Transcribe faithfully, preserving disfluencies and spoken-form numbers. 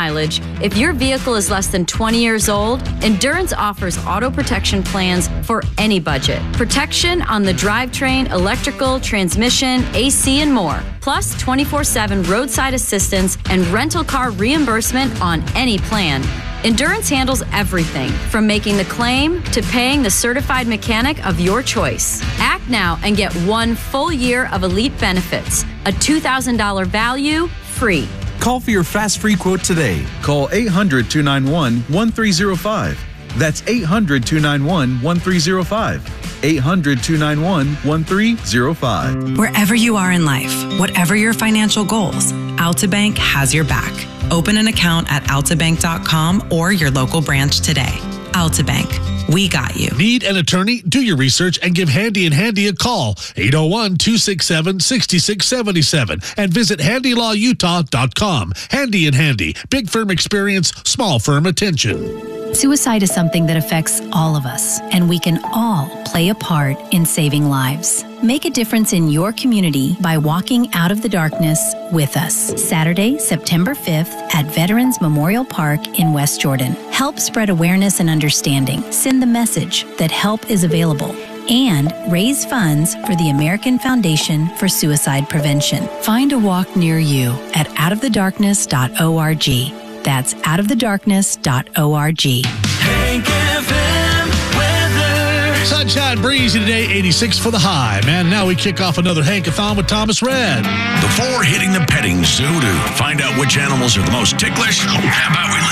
mileage, if your vehicle is less than twenty years old, Endurance offers auto protection plans for any budget. Protection on the drivetrain, electrical, transmission, A C, and more. Plus twenty-four seven roadside assistance and rental car reimbursement on any plan. Endurance handles everything from making the claim to paying the certified mechanic of your choice. Act now and get one full year of elite benefits. A two thousand dollars value, free. Call for your fast free quote today. Call eight hundred, two nine one, one three zero five. That's eight hundred, two nine one, one three zero five. eight hundred, two nine one, one three zero five. Wherever you are in life, whatever your financial goals, Altabank has your back. Open an account at altabank dot com or your local branch today. Altabank, we got you. Need an attorney? Do your research and give Handy and Handy a call. eight oh one, two six seven, six six seven seven and visit handy law utah dot com. Handy and Handy, big firm experience, small firm attention. Suicide is something that affects all of us, and we can all play a part in saving lives. Make a difference in your community by walking out of the darkness with us. Saturday, September fifth at Veterans Memorial Park in West Jordan. Help spread awareness and understanding. Send the message that help is available. And raise funds for the American Foundation for Suicide Prevention. Find a walk near you at out of the darkness dot org. That's out of the darkness dot org. Hank F M weather. Sunshine, breezy today, eighty-six for the high. Man, now we kick off another Hankathon with Thomas Red. Before hitting the petting zoo to find out which animals are the most ticklish, how about we